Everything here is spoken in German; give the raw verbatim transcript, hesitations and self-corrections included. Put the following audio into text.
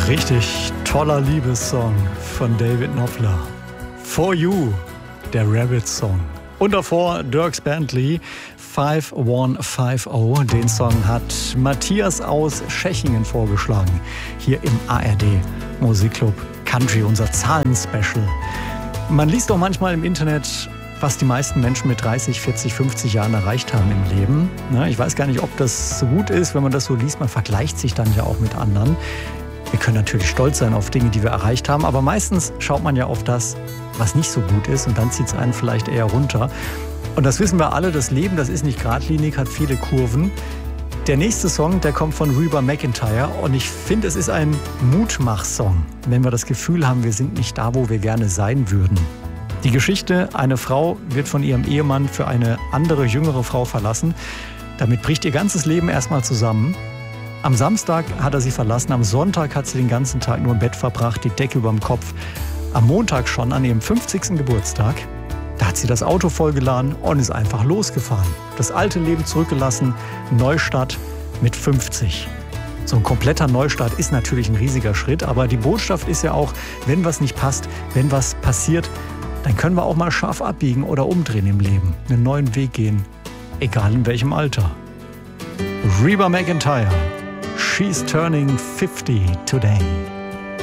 Richtig toller Liebessong von David Knopfler. For You, der Rabbit-Song. Und davor Dierks Bentley, fünf eins fünf null. Den Song hat Matthias aus Tschechien vorgeschlagen. Hier im A R D Musikclub Country, unser Zahlen-Special. Man liest doch manchmal im Internet, was die meisten Menschen mit dreißig, vierzig, fünfzig Jahren erreicht haben im Leben. Ich weiß gar nicht, ob das so gut ist, wenn man das so liest. Man vergleicht sich dann ja auch mit anderen. Wir können natürlich stolz sein auf Dinge, die wir erreicht haben, aber meistens schaut man ja auf das, was nicht so gut ist, und dann zieht es einen vielleicht eher runter. Und das wissen wir alle, das Leben, das ist nicht geradlinig, hat viele Kurven. Der nächste Song, der kommt von Reba McEntire, und ich finde, es ist ein Mutmach-Song, wenn wir das Gefühl haben, wir sind nicht da, wo wir gerne sein würden. Die Geschichte: Eine Frau wird von ihrem Ehemann für eine andere, jüngere Frau verlassen. Damit bricht ihr ganzes Leben erstmal zusammen. Am Samstag hat er sie verlassen, am Sonntag hat sie den ganzen Tag nur im Bett verbracht, die Decke über dem Kopf. Am Montag schon, an ihrem fünfzigsten Geburtstag, da hat sie das Auto vollgeladen und ist einfach losgefahren. Das alte Leben zurückgelassen, Neustart mit fünfzig. So ein kompletter Neustart ist natürlich ein riesiger Schritt, aber die Botschaft ist ja auch, wenn was nicht passt, wenn was passiert, dann können wir auch mal scharf abbiegen oder umdrehen im Leben, einen neuen Weg gehen, egal in welchem Alter. Reba McEntire, She's Turning fifty Today.